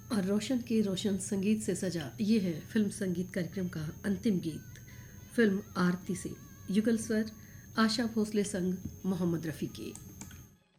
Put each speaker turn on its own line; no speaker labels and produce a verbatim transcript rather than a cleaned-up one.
और रोशन के रोशन संगीत से सजा ये है फिल्म संगीत कार्यक्रम का अंतिम गीत फिल्म आरती से युगल स्वर आशा भोसले संग मोहम्मद रफ़ी के।